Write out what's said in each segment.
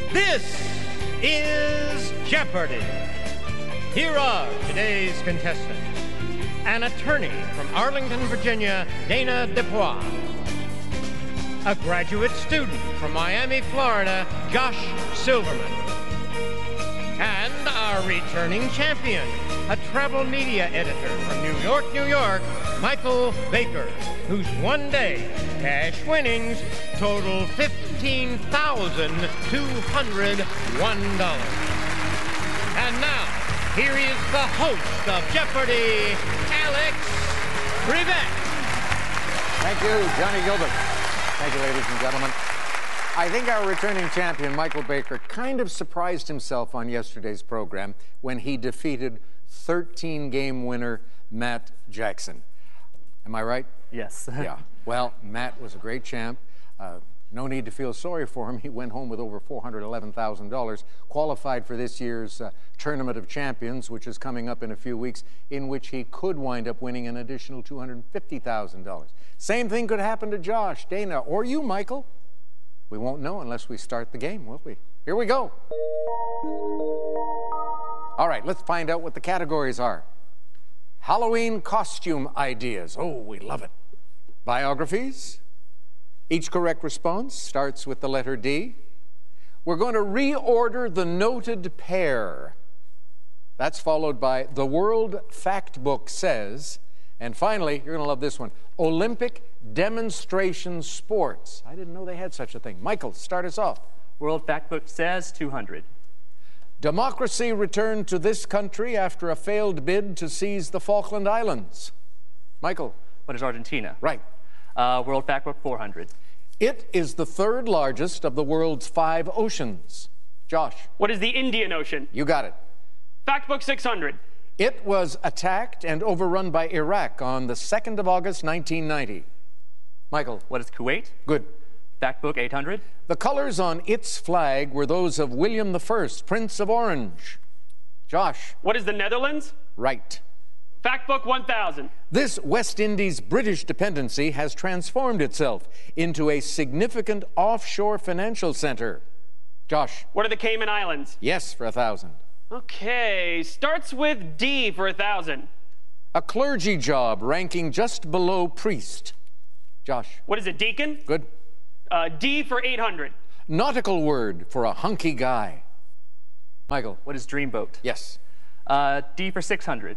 This is Jeopardy! Here are today's contestants. An attorney from Arlington, Virginia, Dana DuPois. A graduate student from Miami, Florida, Josh Silverman. And our returning champion, a travel media editor from New York, New York, Michael Baker, whose one-day cash winnings total $15,201. And now, here is the host of Jeopardy, Alex Trebek. Thank you, Johnny Gilbert. Thank you, ladies and gentlemen. I think our returning champion, Michael Baker, kind of surprised himself on yesterday's program when he defeated 13-game winner Matt Jackson. Am I right? Yes. Yeah. Well, Matt was a great champ. No need to feel sorry for him. He went home with over $411,000, qualified for this year's Tournament of Champions, which is coming up in a few weeks, in which he could wind up winning an additional $250,000. Same thing could happen to Josh, Dana, or you, Michael. We won't know unless we start the game, will we? Here we go. All right, let's find out what the categories are. Halloween costume ideas. Oh, we love it. Biographies. Each correct response starts with the letter D. We're going to reorder the noted pair. That's followed by the World Fact Book says. And finally, you're going to love this one, Olympic demonstration sports. I didn't know they had such a thing. Michael, start us off. World Fact Book says 200. Democracy returned to this country after a failed bid to seize the Falkland Islands. Michael. What is Argentina? Right. World Fact Book 400. It is the third largest of the world's 5 oceans. Josh. What is the Indian Ocean? You got it. Fact Book 600. It was attacked and overrun by Iraq on the 2nd of August, 1990. Michael. What is Kuwait? Good. Fact Book 800. The colors on its flag were those of William I, Prince of Orange. Josh. What is the Netherlands? Right. Fact Book 1000. This West Indies British dependency has transformed itself into a significant offshore financial center. Josh. What are the Cayman Islands? Yes, for 1,000. Okay, starts with D for 1,000. A clergy job ranking just below priest. Josh. What is it, deacon? Good. D for 800. Nautical word for a hunky guy. Michael. What is dreamboat? Yes. D for 600.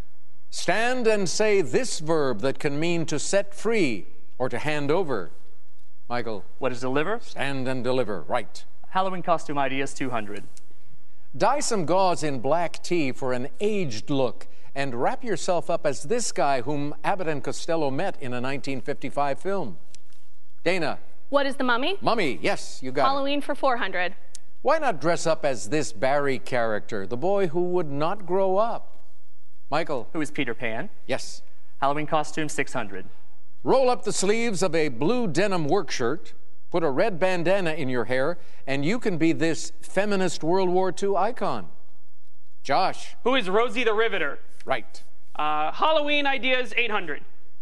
Stand and say this verb that can mean to set free or to hand over. Michael. What is deliver? Stand and deliver. Right. Halloween costume ideas 200. Dye some gauze in black tea for an aged look and wrap yourself up as this guy whom Abbott and Costello met in a 1955 film. Dana. What is the Mummy? Mummy, yes, you got Halloween for 400. Why not dress up as this Barry character, the boy who would not grow up? Michael. Who is Peter Pan? Yes. Halloween costume 600. Roll up the sleeves of a blue denim work shirt, put a red bandana in your hair, and you can be this feminist World War II icon. Josh. Who is Rosie the Riveter? Right. Halloween ideas 800.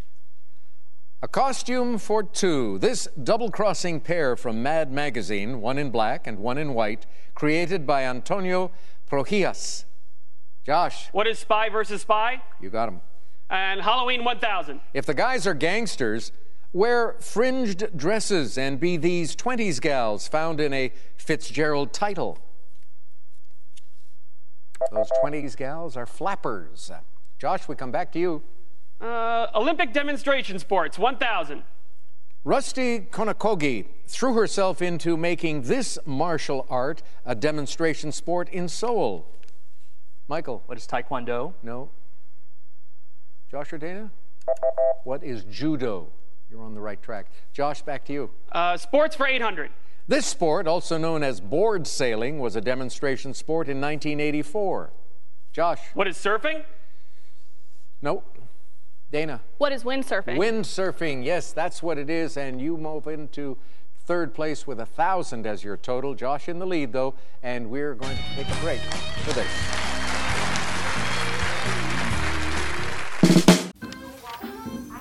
A costume for 2. This double-crossing pair from Mad Magazine, one in black and one in white, created by Antonio Prohias. Josh. What is Spy versus Spy? You got him. And Halloween 1000. If the guys are gangsters, wear fringed dresses and be these 20s gals found in a Fitzgerald title. Those 20s gals are flappers. Josh, we come back to you. Olympic demonstration sports 1000. Rusty Konakogi threw herself into making this martial art a demonstration sport in Seoul. Michael. What is Taekwondo? No. Josh or Dana? What is judo? You're on the right track. Josh, back to you. Sports for 800. This sport, also known as board sailing, was a demonstration sport in 1984. Josh. What is surfing? No. Dana. What is windsurfing? Windsurfing, yes, that's what it is, and you move into third place with 1,000 as your total. Josh in the lead, though, and we're going to take a break for this.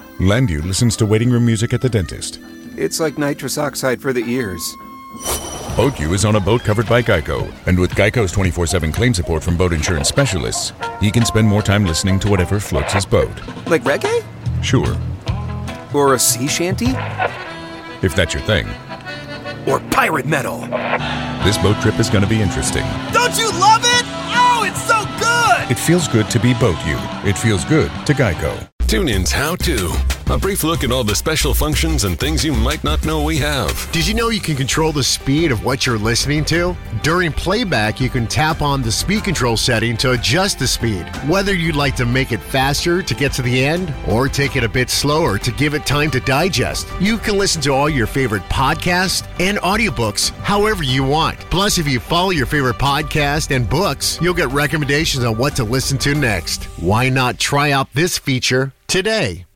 Lendu listens to waiting room music at the dentist. It's like nitrous oxide for the ears. Boat U is on a boat covered by Geico. And with Geico's 24/7 claim support from boat insurance specialists, he can spend more time listening to whatever floats his boat. Like reggae? Sure. Or a sea shanty? If that's your thing. Or pirate metal? This boat trip is going to be interesting. Don't you love it? Oh, it's so good! It feels good to be Boat U. It feels good to Geico. TuneIn's How To. A brief look at all the special functions and things you might not know we have. Did you know you can control the speed of what you're listening to? During playback, you can tap on the speed control setting to adjust the speed. Whether you'd like to make it faster to get to the end or take it a bit slower to give it time to digest, you can listen to all your favorite podcasts and audiobooks however you want. Plus, if you follow your favorite podcast and books, you'll get recommendations on what to listen to next. Why not try out this feature today?